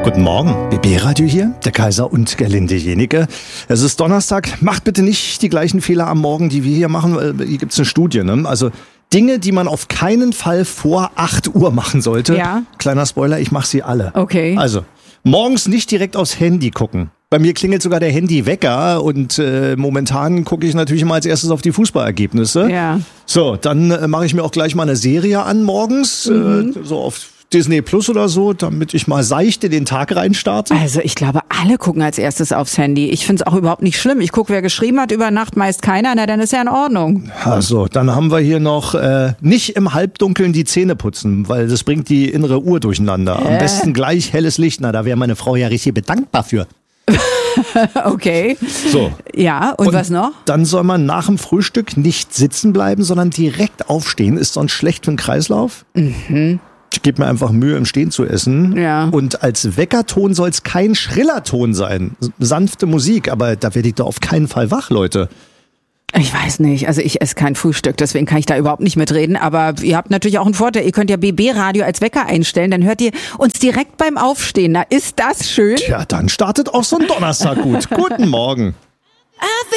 Guten Morgen, BB-Radio hier, der Kaiser und Gerlinde Jenike. Es ist Donnerstag, macht bitte nicht die gleichen Fehler am Morgen, die wir hier machen, weil hier gibt's eine Studie, ne? Also Dinge, die man auf keinen Fall vor 8 Uhr machen sollte. Ja. Kleiner Spoiler, ich mache sie alle. Okay. Also, morgens nicht direkt aufs Handy gucken. Bei mir klingelt sogar der Handywecker und momentan gucke ich natürlich immer als erstes auf die Fußballergebnisse. Ja. So, dann mache ich mir auch gleich mal eine Serie an morgens, so auf Disney Plus oder so, damit ich mal seicht in den Tag reinstarte. Also ich glaube, alle gucken als erstes aufs Handy. Ich finde es auch überhaupt nicht schlimm. Ich gucke, wer geschrieben hat, über Nacht meist keiner, na dann ist ja in Ordnung. Also, dann haben wir hier noch nicht im Halbdunkeln die Zähne putzen, weil das bringt die innere Uhr durcheinander. Am besten gleich helles Licht, na da wäre meine Frau ja richtig bedankbar für. Okay. So. Ja, und was noch? Dann soll man nach dem Frühstück nicht sitzen bleiben, sondern direkt aufstehen. Ist sonst schlecht für den Kreislauf. Mhm. Ich gebe mir einfach Mühe, im Stehen zu essen. Ja. Und als Weckerton soll es kein schriller Ton sein. Sanfte Musik, aber da werde ich doch auf keinen Fall wach, Leute. Ich weiß nicht, also ich esse kein Frühstück, deswegen kann ich da überhaupt nicht mitreden, aber ihr habt natürlich auch einen Vorteil, ihr könnt ja BB-Radio als Wecker einstellen, dann hört ihr uns direkt beim Aufstehen, na ist das schön? Tja, dann startet auch so ein Donnerstag gut. Guten Morgen.